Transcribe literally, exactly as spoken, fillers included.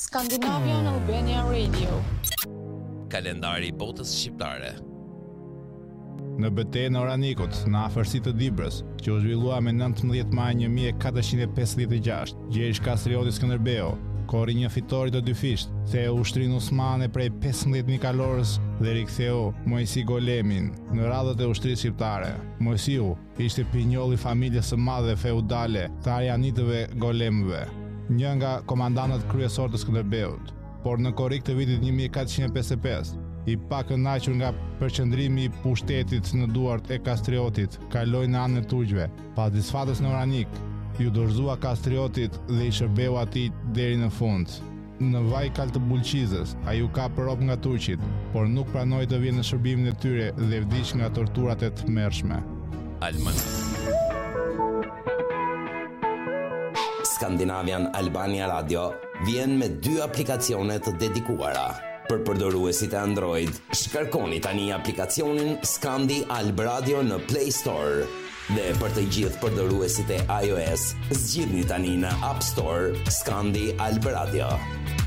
Scandinavian Albania Radio. Kalendari i botës shqiptare. Në betejën e Oranikut, në afërsi të Dibrës, që u zhvillua me nëntëmbëdhjetë maj një mijë e katërqind e pesëdhjetë e gjashtë, Gjergj Kastrioti Skënderbeu korri një fitorit të dyfisht, theu ushtrinë Osmane prej pesëmbëdhjetë mijë kalorës dhe riktheu Mojsi Golemin në radhët e ushtrisë shqiptare. Mojsiu ishte pinjoll i familjes së madhe feudale të Arjanitëve Golemëve, një nga komandantët kryesorë të Skënderbeut, por në korrik të vitit një mijë e katërqind e pesëdhjetë e pesë, i pa kënaqur nga përqendrimi i pushtetit në duart e Kastriotit, kaloi në anën e Turqve. Pas disfatës në Oranik, ju dorëzua Kastriotit dhe i shërbeu atij deri në fund. Në vaj kal të Bulqizës, ai u kap rop nga turqit, por nuk pranoi të vijë në shërbimin e tyre dhe vdiq nga torturat e tmerrshme. Alman. Scandinavian Albania Radio vjen me dy aplikacione të dedikuara. Për përdoruesit e Android, shkarkoni tani aplikacionin Scandi Alb Radio në Play Store. Dhe për të gjithë përdoruesit e iOS, zgjidhni tani në App Store Scandi Alb Radio.